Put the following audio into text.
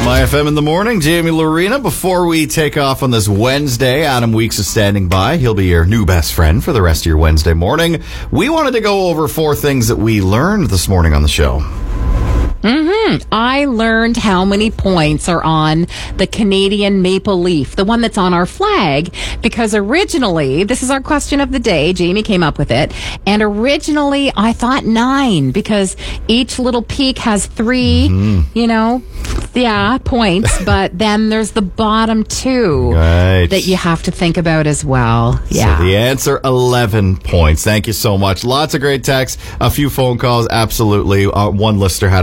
My FM in the morning, Jamie Lorena. Before we take off on this Wednesday, Adam Weeks is standing by. He'll be your new best friend for the rest of your Wednesday morning. We wanted to go over 4 things that we learned this morning on the show. I learned how many points are on the Canadian maple leaf, the one that's on our flag, because originally, this is our question of the day, Jamie came up with it, and originally I thought 9, because each little peak has 3, points, but then there's the bottom 2 that you have to think about as well. Yeah. So the answer, 11 points. Thank you so much. Lots of great texts, a few phone calls, absolutely. One listener had